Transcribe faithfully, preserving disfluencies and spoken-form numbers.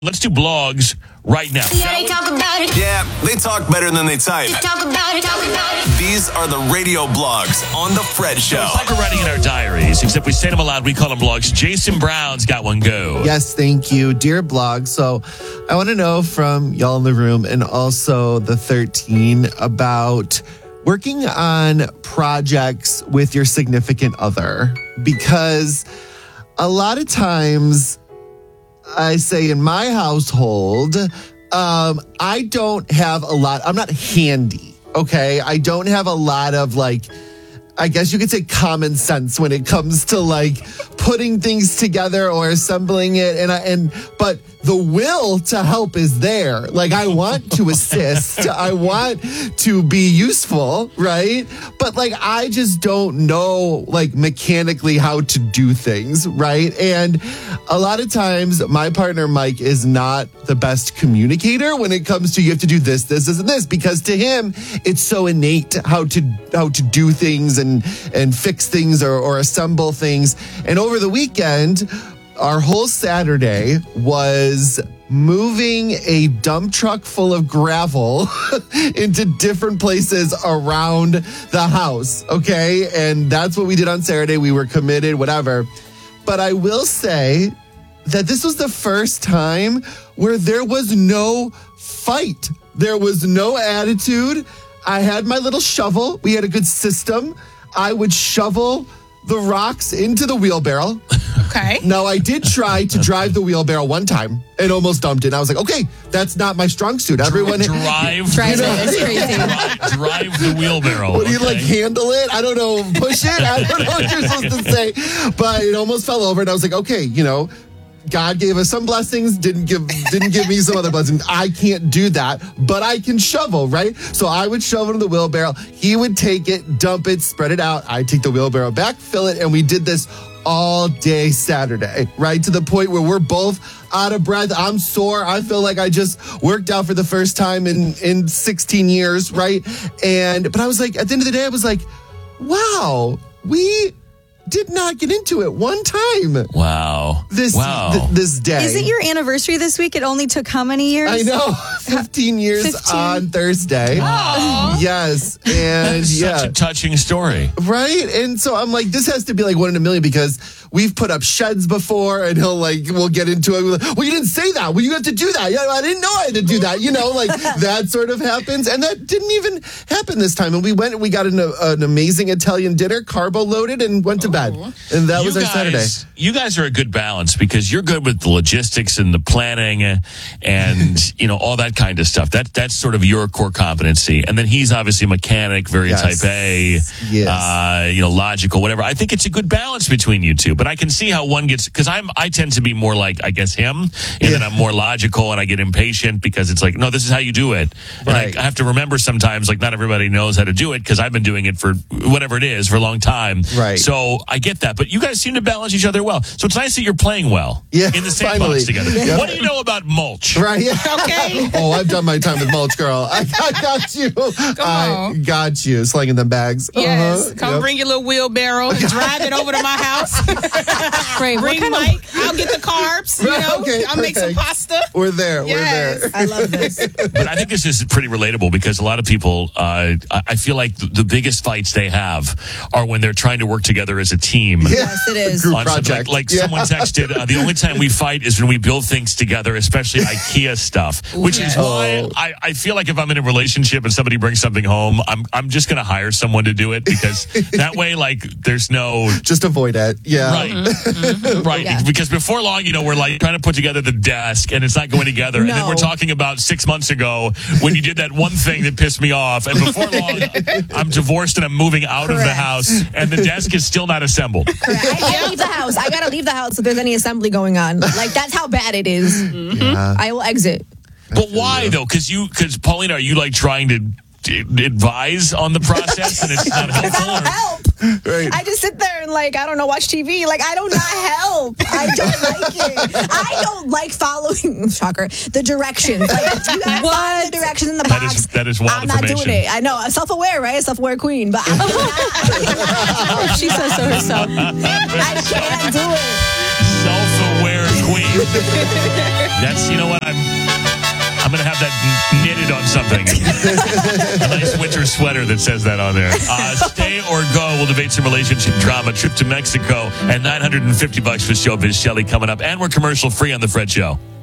Let's do blogs right now. Yeah, they talk about it. Yeah, they talk better than they type. They talk about it, talk about it. These are the radio blogs on The Fred Show. It's like we're writing in our diaries, except we say them aloud. We call them blogs. Jason Brown's got one. Go. Yes, thank you. Dear blog. So I want to know from y'all in the room and also the thirteen about working on projects with your significant other. Because a lot of times, I say in my household, um, I don't have a lot. I'm not handy. Okay. I don't have a lot of like, I guess you could say common sense when it comes to like putting things together or assembling it. And I, and, but the will to help is there. Like I want to assist. I want to be useful. Right. But like, I just don't know like mechanically how to do things. Right. And a lot of times my partner, Mike, is not the best communicator when it comes to you have to do this, this, this, and this, because to him, it's so innate how to, how to do things and, and fix things or, or assemble things. And over the weekend, our whole Saturday was moving a dump truck full of gravel into different places around the house. Okay. And that's what we did on Saturday. We were committed, whatever. But I will say that this was the first time where there was no fight. There was no attitude. I had my little shovel. We had a good system. I would shovel the rocks into the wheelbarrow. Okay. Now, I did try to drive the wheelbarrow one time and almost dumped it. And I was like, okay, that's not my strong suit. Everyone drive, drive you know, it. It's crazy. drive, drive the wheelbarrow. What do you okay. like handle it? I don't know. Push it? I don't know what you're supposed to say. But it almost fell over. And I was like, okay, you know, God gave us some blessings, didn't give didn't give me some other blessings. I can't do that, but I can shovel, right? So I would shovel in the wheelbarrow. He would take it, dump it, spread it out. I'd take the wheelbarrow back, fill it, and we did this all day Saturday, right? To the point where we're both out of breath. I'm sore. I feel like I just worked out for the first time in, in sixteen years, right? And but I was like, at the end of the day, I was like, wow, we did not get into it one time. Wow. This wow. th- this day. Is it your anniversary this week? It only took how many years? I know. fifteen years fifteen on Thursday. Aww. Yes. And yeah. Such a touching story. Right? And so I'm like, this has to be like one in a million because we've put up sheds before and he'll like, we'll get into it. Like, well, you didn't say that. Well, you have to do that. Yeah, I didn't know I had to do that. You know, like that sort of happens. And that didn't even happen this time. And we went and we got an, an amazing Italian dinner, carbo loaded, and went to bed. And that you was our guys, Saturday. You guys are a good balance because you're good with the logistics and the planning and, you know, all that kind of stuff. That That's sort of your core competency. And then he's obviously a mechanic, very Yes. type A, Yes. uh, you know, logical, whatever. I think it's a good balance between you two. But I can see how one gets, because I'm, I tend to be more like, I guess, him. And Yeah. then I'm more logical and I get impatient because it's like, no, this is how you do it. And Right. I, I have to remember sometimes, like, not everybody knows how to do it because I've been doing it for whatever it is for a long time. Right. So I get that. But you guys seem to balance each other well. So it's nice that you're playing well Yeah, in the same finally. box together. Yeah. What do you know about mulch? Right. Yeah. Okay. Oh, I've done my time with mulch, girl. I, I got you. I on. got you. Slinging them bags. Yes. Uh-huh. Come Yep. bring your little wheelbarrow, drive it over to my house. Right, what Bring kind of- Mike. I'll get the carbs. You Right, know, okay, I'll make some perfect. pasta. We're there. Yes. We're there. I love this. But I think this is pretty relatable because a lot of people, uh, I I feel like the, the biggest fights they have are when they're trying to work together as a team. Yes, it is. Group On something project. Like, like Yeah. someone texted, uh, the only time we fight is when we build things together, especially IKEA stuff, which is yeah. why Oh. I, I feel like if I'm in a relationship and somebody brings something home, I'm I'm just going to hire someone to do it because that way, like, there's no... Just avoid it. Yeah. Right. Right. Yeah. Because before long, you know, we're like trying to put together the desk and it's not going together. And then No. we're talking about six months ago when you did that one thing that pissed me off. And before long, I'm divorced and I'm moving out of the Correct. house and the desk is still not assembled. I, I leave the house. I gotta leave the house if there's any assembly going on. Like that's how bad it is. Yeah. I will exit. But why though? Because you, because Pauline, are you like trying to d- advise on the process and it's not I helpful? don't or- help. Right. I just sit there and like I don't know, watch T V. Like I do not help. I don't like it. I don't like following. Shocker. The directions. Like if you gotta follow the directions in the That box. is- that is wild I'm not information. doing it. I know. I'm self-aware, right? Self-aware queen, but I'm not, She says so herself. I can't do it. Self-aware queen. That's, you know what, I'm I'm going to have that knitted on something. A nice winter sweater that says that on there. Uh, stay or go. We'll debate some relationship drama, trip to Mexico, and nine hundred fifty bucks for Showbiz Shelley coming up. And we're commercial free on The Fred Show.